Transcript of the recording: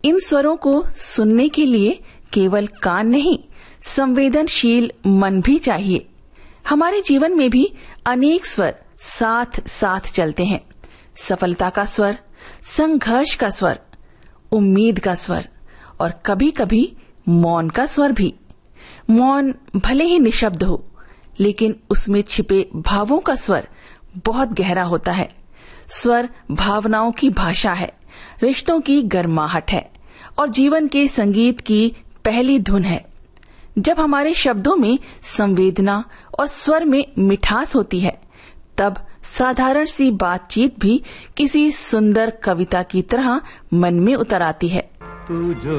इन स्वरों को सुनने के लिए केवल कान नहीं, संवेदनशील मन भी चाहिए। हमारे जीवन में भी अनेक स्वर साथ साथ चलते हैं। सफलता का स्वर, संघर्ष का स्वर, उम्मीद का स्वर और कभी कभी मौन का स्वर भी। मौन भले ही निशब्द हो, लेकिन उसमें छिपे भावों का स्वर बहुत गहरा होता है। स्वर भावनाओं की भाषा है, रिश्तों की गर्माहट है और जीवन के संगीत की पहली धुन है। जब हमारे शब्दों में संवेदना और स्वर में मिठास होती है, तब साधारण सी बातचीत भी किसी सुंदर कविता की तरह मन में उतर आती है।